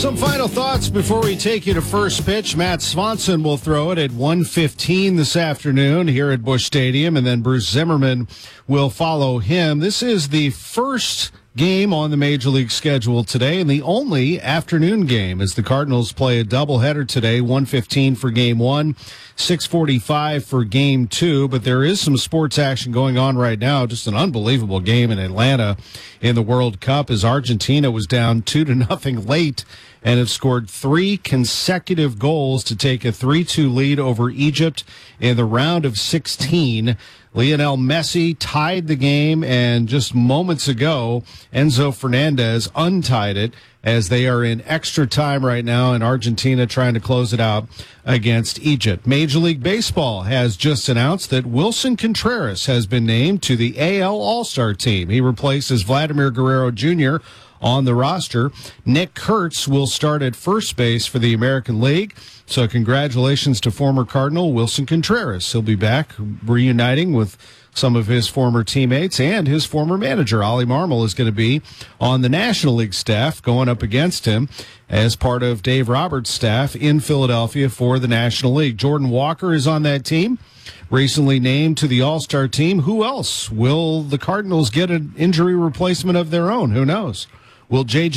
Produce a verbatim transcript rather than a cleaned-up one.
Some final thoughts before we take you to first pitch. Matt Swanson will throw it at one fifteen this afternoon here at Busch Stadium, and then Bruce Zimmerman will follow him. This is the first game on the Major League schedule today, and the only afternoon game as the Cardinals play a doubleheader today, one fifteen for game one, six forty-five for game two. But there is some sports action going on right now. Just an unbelievable game in Atlanta in the World Cup as Argentina was down two to nothing late and have scored three consecutive goals to take a three two lead over Egypt in the round of sixteen. Lionel Messi tied the game, and just moments ago, Enzo Fernandez untied it as they are in extra time right now, and Argentina trying to close it out against Egypt. Major League Baseball has just announced that Wilson Contreras has been named to the A L All-Star team. He replaces Vladimir Guerrero Junior on the roster. Nick Kurtz will start at first base for the American League. So congratulations to former Cardinal Wilson Contreras. He'll be back reuniting with some of his former teammates, and his former manager, Ollie Marmol, is going to be on the National League staff going up against him as part of Dave Roberts' staff in Philadelphia for the National League. Jordan Walker is on that team, recently named to the All-Star team. Who else? Will the Cardinals get an injury replacement of their own? Who knows? Will J J